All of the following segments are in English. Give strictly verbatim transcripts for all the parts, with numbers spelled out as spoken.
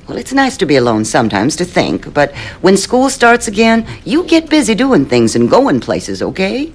Well, it's nice to be alone sometimes to think, but when school starts again, you get busy doing things and going places, okay?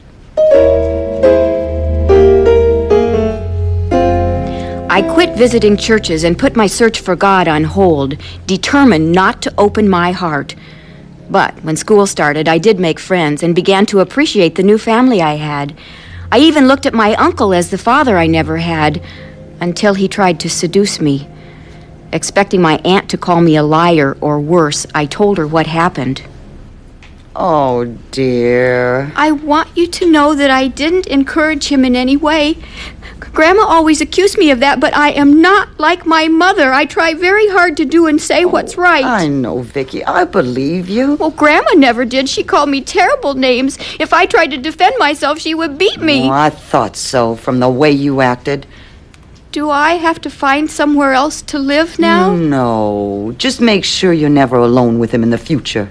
I quit visiting churches and put my search for God on hold, determined not to open my heart. But when school started, I did make friends and began to appreciate the new family I had. I even looked at my uncle as the father I never had, until he tried to seduce me. Expecting my aunt to call me a liar or worse, I told her what happened. Oh, dear. I want you to know that I didn't encourage him in any way. Grandma always accused me of that, but I am not like my mother. I try very hard to do and say oh, what's right. I know, Vicky. I believe you. Well, Grandma never did. She called me terrible names. If I tried to defend myself, she would beat me. Oh, I thought so, from the way you acted. Do I have to find somewhere else to live now? No. Just make sure you're never alone with him in the future.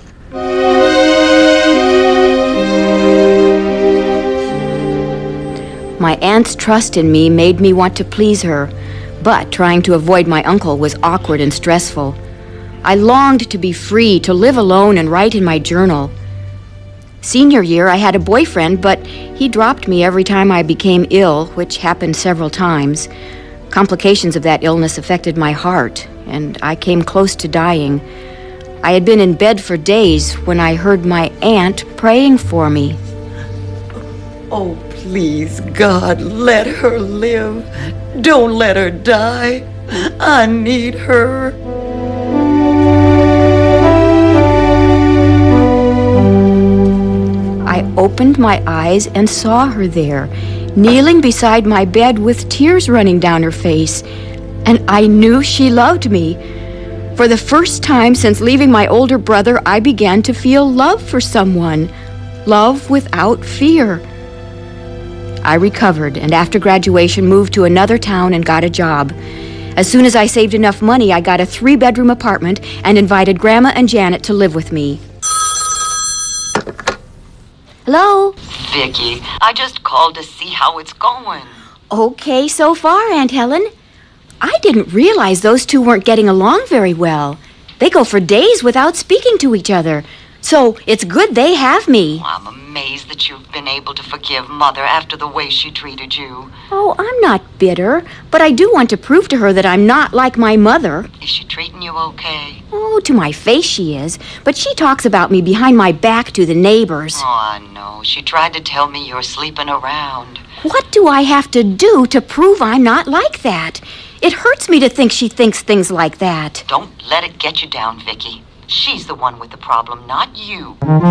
My aunt's trust in me made me want to please her, but trying to avoid my uncle was awkward and stressful. I longed to be free, to live alone and write in my journal. Senior year, I had a boyfriend, but he dropped me every time I became ill, which happened several times. Complications of that illness affected my heart, and I came close to dying. I had been in bed for days when I heard my aunt praying for me. Oh, please, God, let her live. Don't let her die. I need her. I opened my eyes and saw her there, kneeling beside my bed with tears running down her face, and I knew she loved me. For the first time since leaving my older brother, I began to feel love for someone, love without fear. I recovered, and after graduation moved to another town and got a job. As soon as I saved enough money, I got a three-bedroom apartment and invited Grandma and Janet to live with me. Hello? Vicky, I just called to see how it's going. Okay so far, Aunt Helen. I didn't realize those two weren't getting along very well. They go for days without speaking to each other. So it's good they have me. Well, I'm amazed that you've been able to forgive Mother after the way she treated you. Oh, I'm not bitter, but I do want to prove to her that I'm not like my mother. Is she treating you okay? Oh, to my face she is, but she talks about me behind my back to the neighbors. Oh, I know. She tried to tell me you're sleeping around. What do I have to do to prove I'm not like that? It hurts me to think she thinks things like that. Don't let it get you down, Vicky. She's the one with the problem, not you.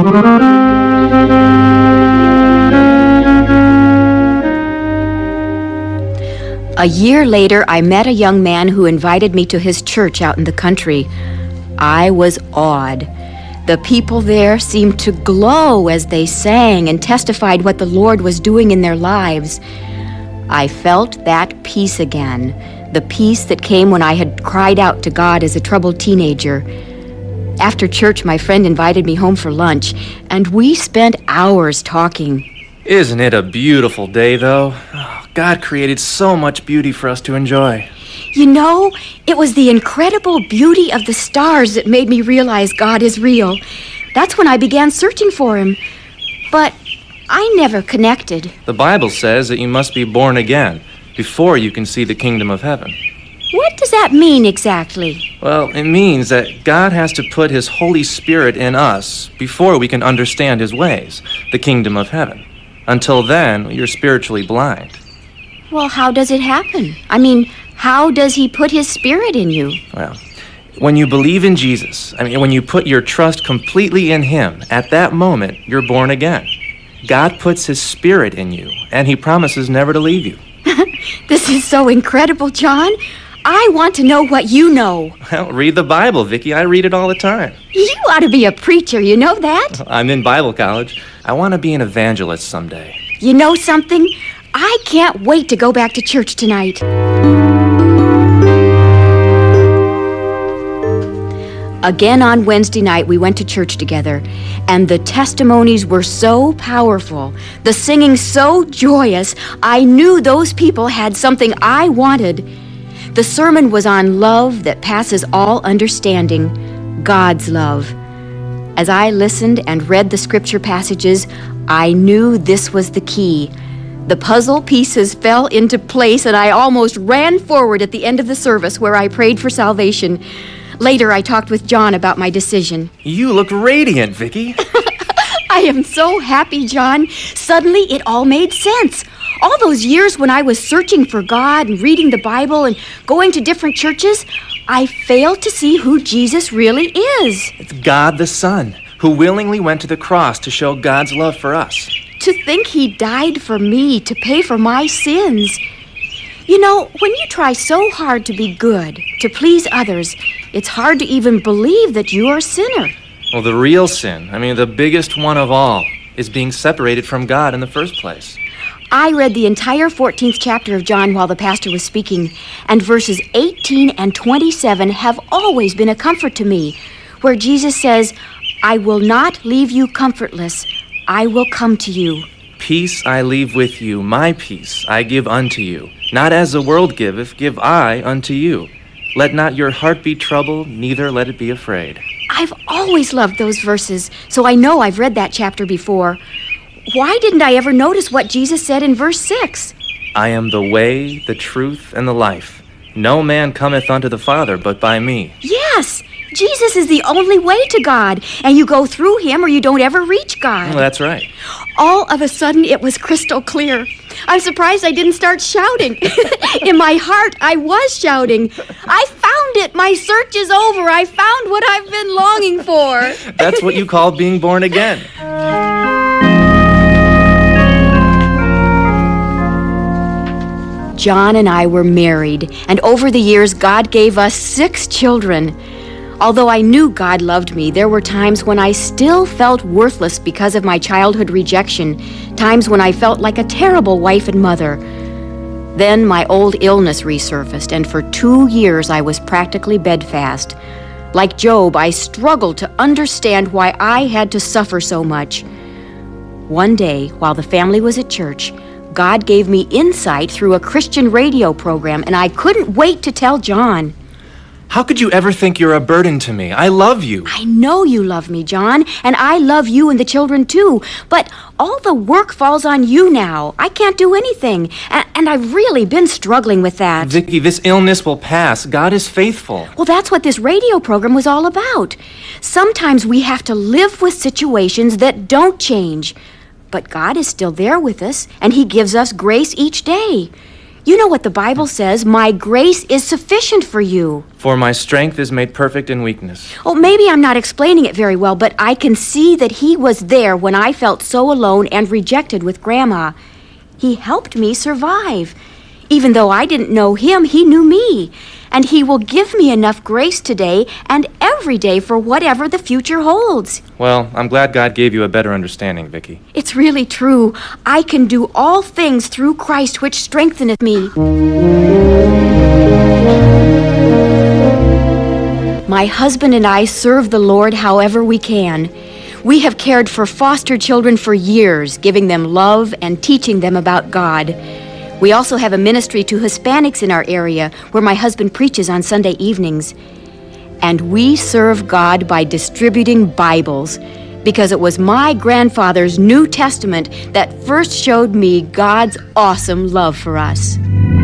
A year later, I met a young man who invited me to his church out in the country. I was awed. The people there seemed to glow as they sang and testified what the Lord was doing in their lives. I felt that peace again, the peace that came when I had cried out to God as a troubled teenager. After church, my friend invited me home for lunch, and we spent hours talking. Isn't it a beautiful day, though? Oh, God created so much beauty for us to enjoy. You know, it was the incredible beauty of the stars that made me realize God is real. That's when I began searching for him. But I never connected. The Bible says that you must be born again before you can see the kingdom of heaven. What does that mean exactly? Well, it means that God has to put his Holy Spirit in us before we can understand his ways, the kingdom of heaven. Until then, you're spiritually blind. Well, how does it happen? I mean, how does he put his spirit in you? Well, when you believe in Jesus, I mean, when you put your trust completely in him, at that moment, you're born again. God puts his spirit in you, and he promises never to leave you. This is so incredible, John. I want to know what you know. Well, read the Bible, Vicky. I read it all the time. You ought to be a preacher, you know that? I'm in Bible college. I want to be an evangelist someday. You know something? I can't wait to go back to church tonight. Again on Wednesday night, we went to church together, and the testimonies were so powerful, the singing so joyous, I knew those people had something I wanted. The sermon was on love that passes all understanding, God's love. As I listened and read the scripture passages, I knew this was the key. The puzzle pieces fell into place, and I almost ran forward at the end of the service where I prayed for salvation. Later, I talked with John about my decision. You look radiant, Vicki. I am so happy, John. Suddenly, it all made sense. All those years when I was searching for God and reading the Bible and going to different churches, I failed to see who Jesus really is. It's God the Son, who willingly went to the cross to show God's love for us. To think he died for me to pay for my sins. You know, when you try so hard to be good, to please others, it's hard to even believe that you're a sinner. Well, the real sin, I mean, the biggest one of all, is being separated from God in the first place. I read the entire fourteenth chapter of John while the pastor was speaking, and verses eighteen and twenty-seven have always been a comfort to me, where Jesus says, I will not leave you comfortless. I will come to you. Peace I leave with you, my peace I give unto you. Not as the world giveth, give I unto you. Let not your heart be troubled, neither let it be afraid. I've always loved those verses, so I know I've read that chapter before. Why didn't I ever notice what Jesus said in verse six? I am the way, the truth, and the life. No man cometh unto the Father but by me. Yes! Jesus is the only way to God, and you go through him or you don't ever reach God. Well, that's right. All of a sudden, it was crystal clear. I'm surprised I didn't start shouting. In my heart, I was shouting. I found it. My search is over. I found what I've been longing for. That's what you call being born again. John and I were married, and over the years, God gave us six children. Although I knew God loved me, there were times when I still felt worthless because of my childhood rejection, times when I felt like a terrible wife and mother. Then my old illness resurfaced, and for two years I was practically bedfast. Like Job, I struggled to understand why I had to suffer so much. One day, while the family was at church, God gave me insight through a Christian radio program, and I couldn't wait to tell John. How could you ever think you're a burden to me? I love you. I know you love me, John, and I love you and the children too, but all the work falls on you now. I can't do anything, and, and I've really been struggling with that. Vicki, this illness will pass. God is faithful. Well, that's what this radio program was all about. Sometimes we have to live with situations that don't change, but God is still there with us, and he gives us grace each day. You know what the Bible says, my grace is sufficient for you. For my strength is made perfect in weakness. Oh, maybe I'm not explaining it very well, but I can see that he was there when I felt so alone and rejected with Grandma. He helped me survive. Even though I didn't know him, he knew me. And he will give me enough grace today and every day for whatever the future holds. Well, I'm glad God gave you a better understanding, Vicki. It's really true. I can do all things through Christ which strengtheneth me. My husband and I serve the Lord however we can. We have cared for foster children for years, giving them love and teaching them about God. We also have a ministry to Hispanics in our area where my husband preaches on Sunday evenings. And we serve God by distributing Bibles because it was my grandfather's New Testament that first showed me God's awesome love for us.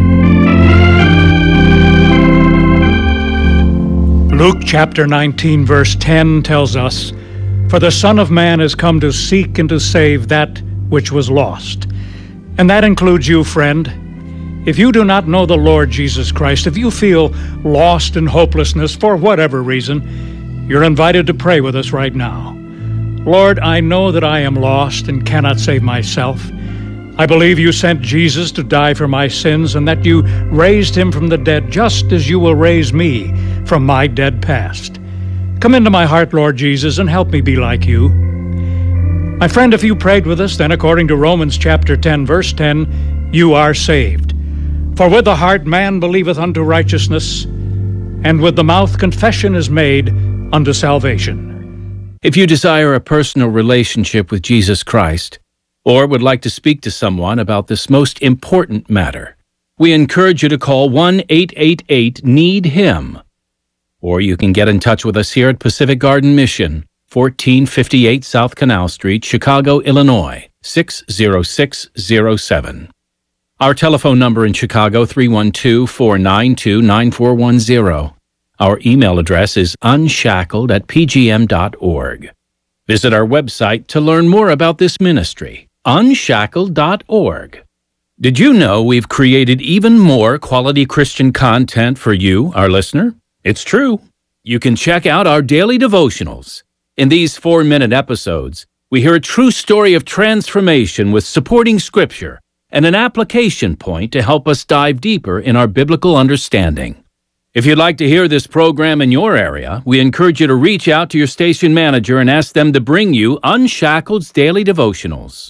Luke chapter nineteen, verse ten tells us, "For the Son of Man has come to seek and to save that which was lost." And that includes you, friend. If you do not know the Lord Jesus Christ, if you feel lost in hopelessness for whatever reason, you're invited to pray with us right now. Lord, I know that I am lost and cannot save myself. I believe you sent Jesus to die for my sins and that you raised him from the dead just as you will raise me from my dead past. Come into my heart, Lord Jesus, and help me be like you. My friend, if you prayed with us, then according to Romans chapter ten, verse ten, you are saved. For with the heart man believeth unto righteousness, and with the mouth confession is made unto salvation. If you desire a personal relationship with Jesus Christ, or would like to speak to someone about this most important matter, we encourage you to call one eight eight eight need him. Or you can get in touch with us here at Pacific Garden Mission, fourteen fifty-eight South Canal Street, Chicago, Illinois, six zero six zero seven. Our telephone number in Chicago, three one two, four nine two, nine four one zero. Our email address is unshackled at p g m dot org. Visit our website to learn more about this ministry, unshackled dot org. Did you know we've created even more quality Christian content for you, our listener? It's true. You can check out our daily devotionals. In these four-minute episodes, we hear a true story of transformation with supporting scripture and an application point to help us dive deeper in our biblical understanding. If you'd like to hear this program in your area, we encourage you to reach out to your station manager and ask them to bring you Unshacked's daily devotionals.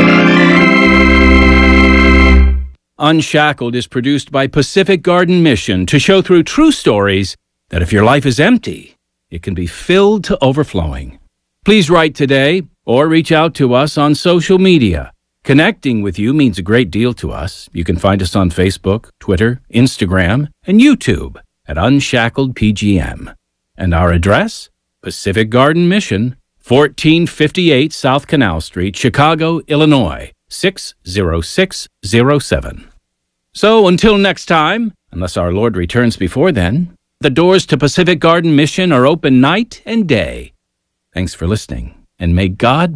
Unshackled is produced by Pacific Garden Mission to show through true stories that if your life is empty, it can be filled to overflowing. Please write today or reach out to us on social media. Connecting with you means a great deal to us. You can find us on Facebook, Twitter, Instagram, and YouTube at Unshackled P G M. And our address? Pacific Garden Mission, fourteen fifty-eight South Canal Street, Chicago, Illinois, six zero six zero seven. So until next time, unless our Lord returns before then, the doors to Pacific Garden Mission are open night and day. Thanks for listening, and may God